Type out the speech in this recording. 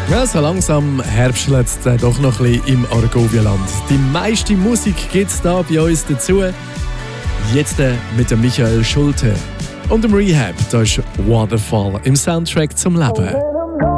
Ja, so langsam herbstelt es doch noch ein bisschen im Argovia-Land. Die meiste Musik gibt es da bei uns dazu. Jetzt mit dem Michael Schulte und dem Rehab. Da ist Waterfall im Soundtrack zum Leben.